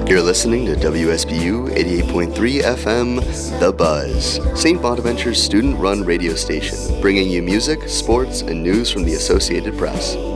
You're listening to WSBU 88.3 FM, The Buzz, St. Bonaventure's student-run radio station, bringing you music, sports, and news from the Associated Press.